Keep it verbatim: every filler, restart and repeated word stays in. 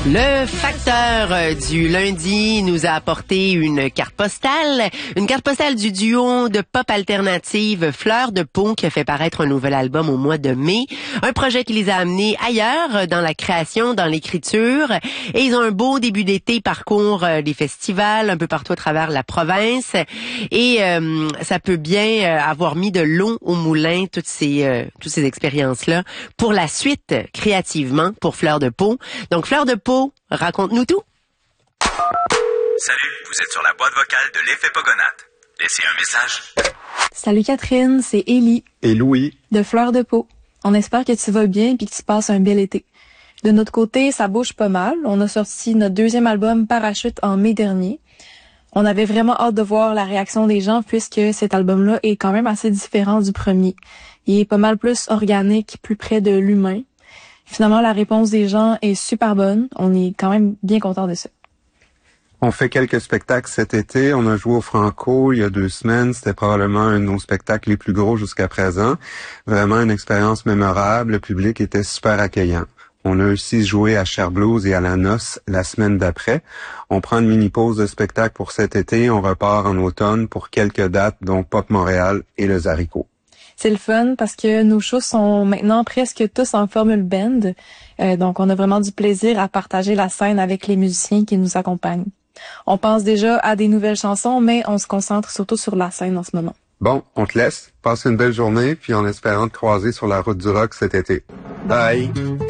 Le facteur euh, du lundi nous a apporté une carte postale, une carte postale du duo de pop alternative Fleur de Peau qui a fait paraître un nouvel album au mois de mai. Un projet qui les a amenés ailleurs dans la création, dans l'écriture. Et ils ont un beau début d'été, parcourent euh, les festivals un peu partout à travers la province. Et euh, ça peut bien euh, avoir mis de l'eau au moulin, toutes ces, euh, toutes ces expériences-là, pour la suite, créativement, pour Fleur de Peau. Donc, Fleur de Peau, raconte-nous tout. Salut, vous êtes sur la boîte vocale de l'effet Pogonate. Laissez un message. Salut Catherine, c'est Élie. Et Louis. De Fleur de Peau. On espère que tu vas bien et que tu passes un bel été. De notre côté, ça bouge pas mal. On a sorti notre deuxième album Parachute en mai dernier. On avait vraiment hâte de voir la réaction des gens puisque cet album-là est quand même assez différent du premier. Il est pas mal plus organique, plus près de l'humain. Finalement, la réponse des gens est super bonne. On est quand même bien content de ça. On fait quelques spectacles cet été. On a joué au Franco il y a deux semaines. C'était probablement un de nos spectacles les plus gros jusqu'à présent. Vraiment une expérience mémorable. Le public était super accueillant. On a aussi joué à Cher Blues et à la Noce la semaine d'après. On prend une mini-pause de spectacle pour cet été. On repart en automne pour quelques dates, dont Pop Montréal et le Zarico. C'est le fun parce que nos shows sont maintenant presque tous en formule band. Euh, donc, on a vraiment du plaisir à partager la scène avec les musiciens qui nous accompagnent. On pense déjà à des nouvelles chansons, mais on se concentre surtout sur la scène en ce moment. Bon, on te laisse. Passe une belle journée, puis en espérant te croiser sur la route du rock cet été. Bye!